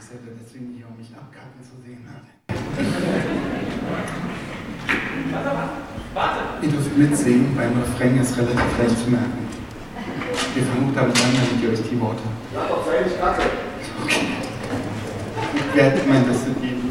ist er deswegen hier, um mich abkacken zu sehen. Warte! Ihr dürft mitsingen, beim Refrain ist relativ leicht zu merken. Ihr fangt damit an, damit ihr euch die Worte. Ja, doch, sei nicht Kacke. Okay. Ich werde mein Bestes geben.